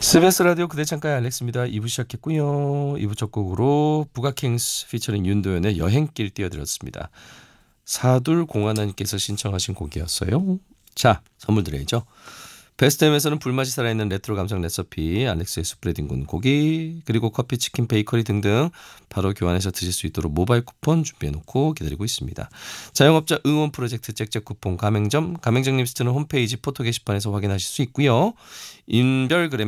스베스 라디오 그대 창가의 알렉스입니다. 2부 시작했고요. 2부 첫 곡으로 부가킹스 피처링 윤도현의 여행길 띄워드렸습니다. 사둘공하나님께서 신청하신 곡이었어요. 자, 선물 드려야죠. 베스트햄에서는 불맛이 살아있는 레트로 감성 레시피, 알렉스의 숯브레딩 군 고기, 그리고 커피, 치킨, 베이커리 등등 바로 교환해서 드실 수 있도록 모바일 쿠폰 준비해놓고 기다리고 있습니다. 자영업자 응원 프로젝트 잭잭 쿠폰 가맹점, 가맹점 리스트는 홈페이지 포토 게시판에서 확인하실 수 있고요. 인별그램